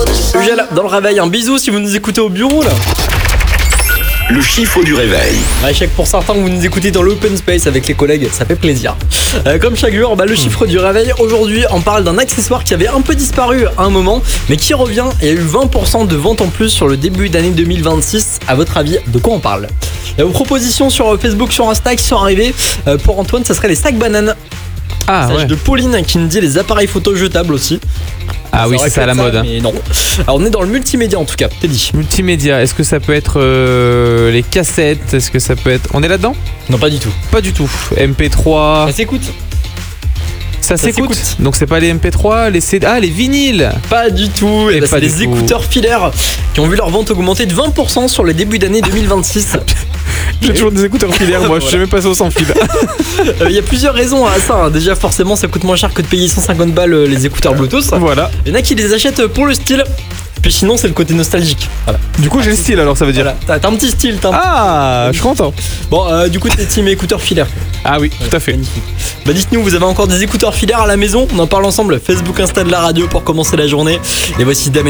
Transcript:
Eugèle dans le réveil, un bisou si vous nous écoutez au bureau là. Le chiffre du réveil. Chèque pour certains que vous nous écoutez dans l'open space avec les collègues, ça fait plaisir. Comme chaque jour, le chiffre du réveil, aujourd'hui on parle d'un accessoire qui avait un peu disparu à un moment, mais qui revient et a eu 20% de ventes en plus sur le début d'année 2026. À votre avis, de quoi on parle? Vos propositions sur Facebook, sur Insta qui sont arrivées. Pour Antoine, ça serait les sacs bananes. Ouais. De Pauline qui nous dit les appareils photo jetables aussi. Ah oui, c'est ça à la mode. Mais non. Alors on est dans le multimédia en tout cas, t'es dit. Multimédia, est-ce que ça peut être les cassettes? Est-ce que ça peut être... On est là-dedans? Non, pas du tout. Pas du tout. MP3. Ça s'écoute. Ça s'écoute. Donc c'est pas les MP3, les CD... Ah, les vinyles. Pas du tout. Et c'est les écouteurs filaires qui ont vu leur vente augmenter de 20% sur les débuts d'année 2026. J'ai toujours des écouteurs filaires, moi. Je suis jamais passé au sans fil. Il y a plusieurs raisons à ça. Déjà, forcément, ça coûte moins cher que de payer 150 balles les écouteurs Bluetooth. Voilà. Il y en a qui les achètent pour le style. Puis sinon, c'est le côté nostalgique. Voilà. Du coup, j'ai le style alors, ça veut dire. Voilà. T'as un petit style. Je suis content. Bon, du coup, t'es team écouteurs filaires. Ah oui, tout à fait. Magnifique. Dites-nous, vous avez encore des écouteurs filaires à la maison? On en parle ensemble. Facebook, Insta de la radio pour commencer la journée. Et voici Damien.